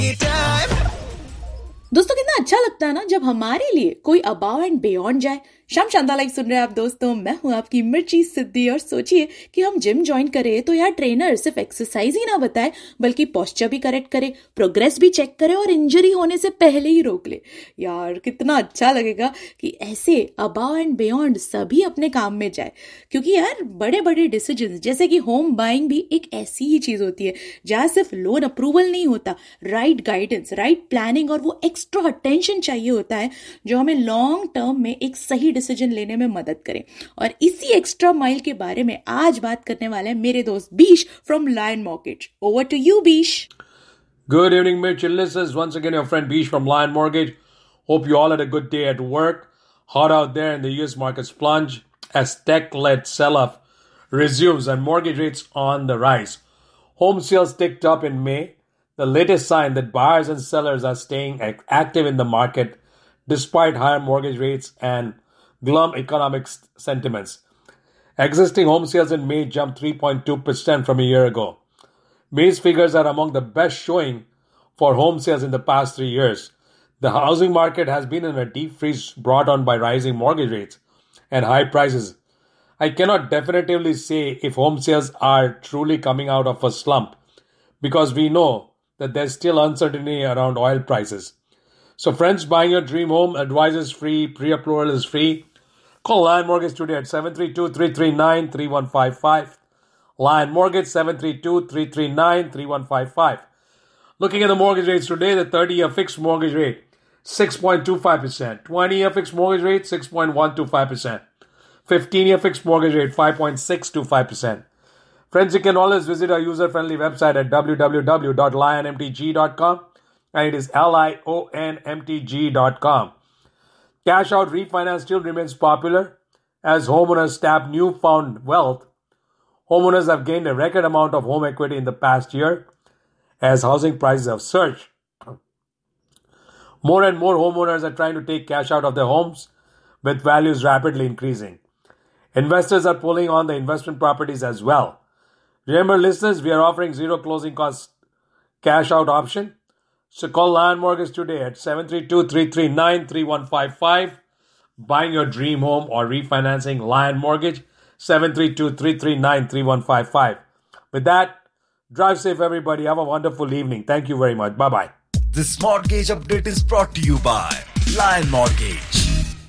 दोस्तों कितना अच्छा लगता है ना जब हमारे लिए कोई अबाव एंड बियॉन्ड जाए। शाम शांता लाइफ सुन रहे हैं आप दोस्तों, मैं हूं आपकी मिर्ची सिद्धि। और सोचिए कि हम जिम ज्वाइन करें तो यार ट्रेनर सिर्फ एक्सरसाइज ही ना बताए बल्कि पोस्चर भी करेक्ट करे, प्रोग्रेस भी चेक करे और इंजरी होने से पहले ही रोक ले। यार कितना अच्छा लगेगा कि ऐसे अबाव एंड बियॉन्ड सभी अपने काम में जाए। क्योंकि यार बड़े बड़े डिसीजन जैसे कि होम बाइंग भी एक ऐसी ही चीज होती है जहां सिर्फ लोन अप्रूवल नहीं होता, राइट गाइडेंस, राइट प्लानिंग और वो एक्स्ट्रा अटेंशन चाहिए होता है जो हमें लॉन्ग टर्म में एक सही डिसीजन लेने में मदद करे। और इसी एक्स्ट्रा माइल के बारे में आज बात करने वाले हैं मेरे दोस्त बीश from lion mortgage. Over to you बीश। Good evening, Mitch and listeners. Once again, your friend Bish from Lion Mortgage. Hope you all had a good day at work. Hot out there and the U.S. markets plunge as tech-led sell-off resumes and mortgage rates on the rise. Home sales ticked up in May, the latest sign that buyers and sellers are staying active in the market despite higher mortgage rates and glum economic sentiments. Existing home sales in May jumped 3.2% from a year ago. May's figures are among the best showing for home sales in the past 3 years. The housing market has been in a deep freeze brought on by rising mortgage rates and high prices. I cannot definitively say if home sales are truly coming out of a slump because we know that there's still uncertainty around oil prices. So friends, buying your dream home, advice is free, pre-approval is free. Call Lion Mortgage today at 732-339-3155. Lion Mortgage 732-339-3155. Looking at the mortgage rates today, the 30-year fixed mortgage rate 6.25%, 20-year fixed mortgage rate 6.125%, 15-year fixed mortgage rate 5.625%. Friends, you can always visit our user-friendly website at www.lionmtg.com and it is LIONMTG.com. Cash out refinance still remains popular as homeowners tap newfound wealth. Homeowners have gained a record amount of home equity in the past year as housing prices have surged. More and more homeowners are trying to take cash out of their homes with values rapidly increasing. Investors are pulling on the investment properties as well. Remember, listeners, we are offering zero closing cost cash out option. So call Lion Mortgage today at 732-339-3155. Buying your dream home or refinancing, Lion Mortgage 732-339-3155. With that, drive safe everybody. Have a wonderful evening. Thank you very much. Bye-bye. This mortgage update is brought to you by Lion Mortgage.